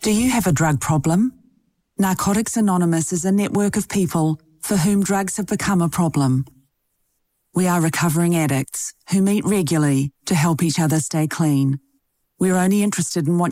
Do you have a drug problem? Narcotics Anonymous is a network of people for whom drugs have become a problem. We are recovering addicts who meet regularly to help each other stay clean. We're only interested in what